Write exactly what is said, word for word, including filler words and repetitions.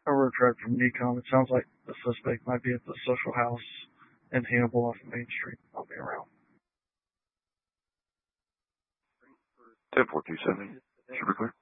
a road track from Necom. It sounds like the suspect might be at the social house in Hannibal off Main Street. I'll be around. ten four two seven. Super clear.